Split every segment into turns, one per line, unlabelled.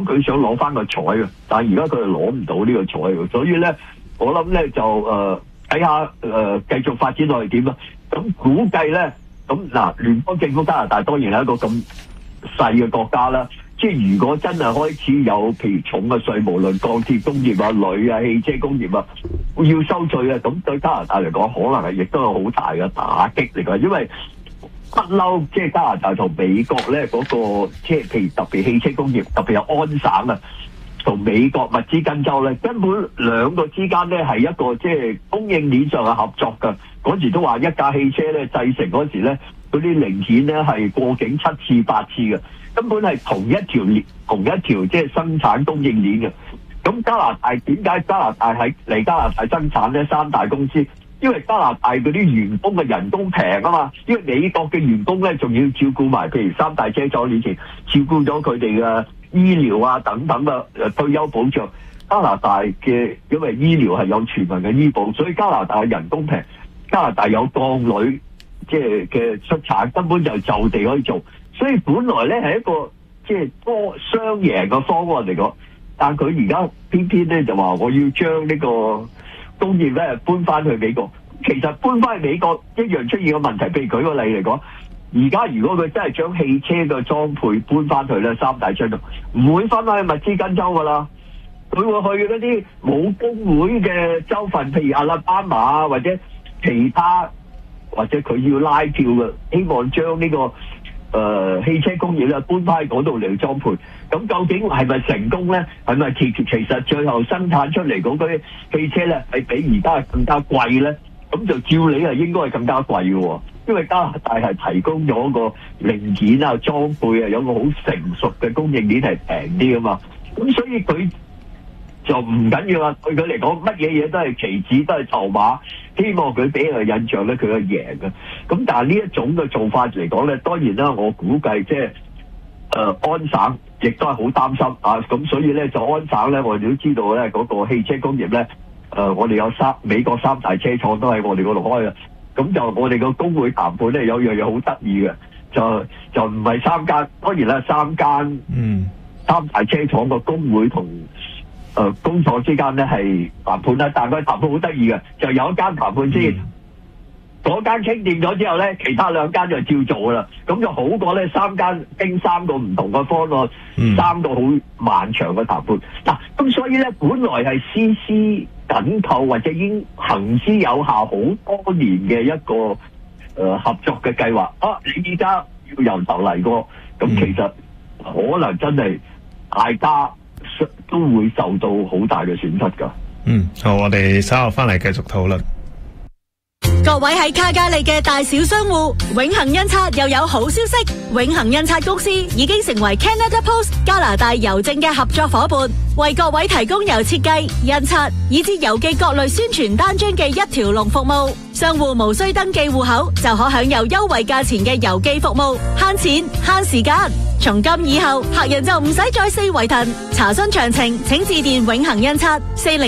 佢想攞翻個彩嘅，但係而家佢係攞唔到呢個彩嘅，所以咧我諗咧就睇下繼續發展落去點啦。咁估計咧，咁嗱聯邦政府加拿大當然係一個咁細嘅國家啦。即係如果真係開始有譬如重嘅稅，無論鋼鐵工業啊、鋁啊、汽車工業啊要收稅啊，咁對加拿大嚟講可能係亦都有好大嘅打擊嚟㗎，因為不嬲即係加拿大同美國咧嗰個即係譬如特別汽車工業，特別有安省啊，同美國密芝根州咧，根本兩個之間咧係一個即係供應鏈上嘅合作㗎。嗰時都話一架汽車咧製成嗰時咧，嗰啲零件咧係過境7次8次嘅。根本係同一條即係生產供應鏈嘅。咁加拿大點解加拿大喺嚟加拿大生產咧？三大公司，因為加拿大嗰啲員工嘅人工平啊嘛。因為美國嘅員工咧仲要照顧埋，譬如三大車廠以前照顧咗佢哋嘅醫療啊等等嘅退休保障。加拿大嘅因為醫療係有全民嘅醫保，所以加拿大嘅人工平。加拿大有鋼鋁即係嘅出產，根本就地可以做。所以本來咧係一個即係多雙贏嘅方案嚟講，但佢而家偏偏咧就話我要將呢個工業咧搬翻去美國。其實搬翻去美國一樣出現個問題，譬如舉個例嚟講，而家如果佢真係將汽車嘅裝配搬翻去咧三大車度，唔會翻返去密芝根州噶啦，佢會去嗰啲冇工會嘅州份，譬如阿拉巴馬或者其他，或者佢要拉票嘅，希望將呢個汽車工業咧搬翻喺嗰度嚟裝配。咁究竟係咪成功咧？係咪其實最後生產出嚟嗰啲汽車咧係比而家更加貴咧？咁就照理係應該係更加貴嘅喎，因為加拿大係提供咗個零件啊、裝配啊，有個好成熟嘅供應鏈係平啲啊嘛。咁所以佢就唔緊要啦，對佢嚟講乜嘢嘢都係棋子，都係籌碼，希望佢俾佢印象咧佢係贏嘅。咁但係呢一種嘅做法嚟講咧，當然啦，我估計即係安省亦都係好擔心啊。咁所以咧就安省咧，我哋都知道咧嗰個汽車工業咧，我哋有美國三大車廠都喺我哋嗰度開嘅。咁就我哋個工會談判咧有樣嘢好得意嘅，就唔係三間，當然啦三大車廠個工會同工廠之間咧係談判啦，但係佢談判好得意嘅，就有一間談判先，嗰間傾掂咗之後咧，其他兩間就照做噶啦，咁就好過咧三間經三個唔同嘅方案，三個好漫長嘅談判。嗱，咁所以咧本來係絲絲緊扣或者已經行之有效好多年嘅一個合作嘅計劃啊，你而家要由頭嚟過，咁其實可能真係大家都會受到好大嘅損失㗎。
好，我哋稍後翻嚟繼續討論。
各位喺卡加利嘅大小商戶，永恒印刷又有好消息，永恒印刷公司已經成為 Canada Post 加拿大郵政嘅合作夥伴，為各位提供由設計、印刷以至郵寄各類宣傳單張嘅一條龍服務。商戶無需登記戶口，就可享有優惠價錢嘅郵寄服務，慳錢慳時間。從今以後，客人就唔使再四圍騰。查詢詳情，請致電永恒印刷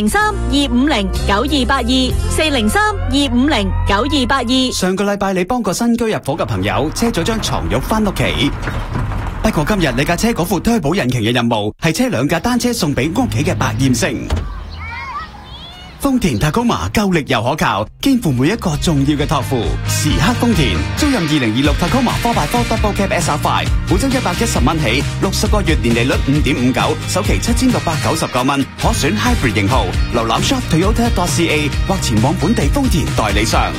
403-250-9282，403-250-9282。
上個禮拜你幫個新居入伙嘅朋友車咗張床褥翻屋企，不過今日你架車嗰副推保引擎嘅任務係車兩架單車送俾屋企嘅百厭星。豐田Tacoma夠力又可靠，肩負每一個重要嘅託付。時刻豐田，租任2026 Tacoma 4x4 Double Cab SR5，每周110蚊起，60個月年利率5.59，首期7699蚊，可選 Hybrid 型號。瀏覽 shop Toyota.ca 或前往本地豐田代理商。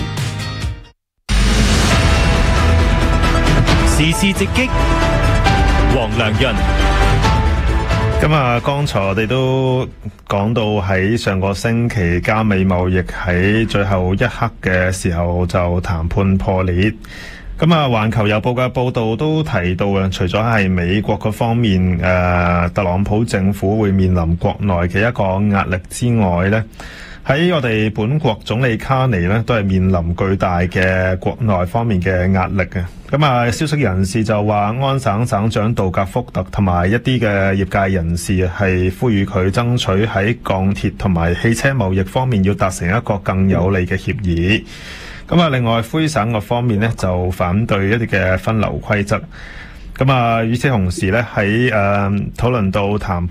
時事直擊，黃良潤。咁啊，剛才我哋都講到喺上個星期加美貿易喺最後一刻嘅時候就談判破裂。咁啊，環球郵報嘅報道都提到啊，除咗係美國嗰方面特朗普政府會面臨國內嘅一個壓力之外呢，喺我哋本國總理卡尼呢都係面臨巨大嘅國內方面嘅壓力嘅。咁啊，消息人士就話，安省省長杜格福特同埋一啲嘅業界人士係呼籲佢爭取喺鋼鐵同埋汽車貿易方面要達成一個更有利嘅協議。咁啊，另外魁省個方面呢就反對一啲嘅分流規則。咁啊，與此同時呢，喺討論到談判